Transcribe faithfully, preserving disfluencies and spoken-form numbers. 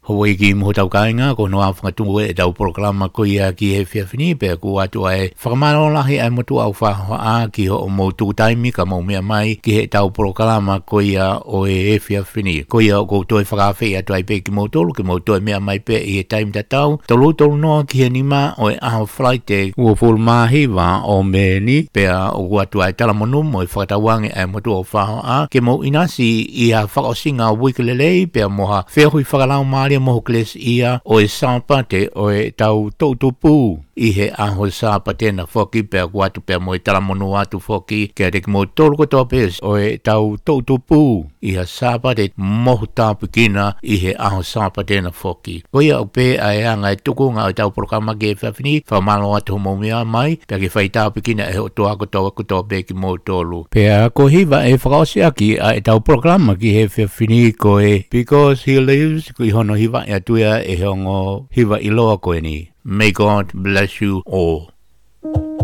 Hoi ki mo tau kainga ko no afanga tu e tau programa ko ia ki he fiafini pe ko atu ai whakamaro lahi ai motu au wha a ki ho mo tu taimi ka mo mea mai ki he tau programa ko ia o e fiafini. Ko ia ko toi whakawhi atu ai pe ki mo tolu ki mo toi mea mai pe i he taimi ta tau. Tolu tolu noa ki he nima o e aho flaite ua full mahiwa o meni pe o atu ai talamonu mo i whakatawangi ai motu o wha a ke mo inasi i a whakaosinga wikelelei pe moha whehui whakalau maaria moho kles ia o e sāpate o e tau tautupu i he aho sāpate na whoki pe a watu pe mo i talamonu atu whoki ke reki mo tolu kotoa pes o e tau tautupu i ha sāpate moho tāpukina i he aho sāpate na whoki. Ko ia o pe a e anga e tukunga o tau programa ke whawhini whamalo atu mo mea mai pe ke whai tāpukina e ho toa kotoa kotoa pe ki mo tolu. Pe a ko hiva e whakaosiaki a e tau programa ki he whawhini ko e because he lives ko i hono hiva e atuia e hongo hiva iloa koe ni. May God bless you all.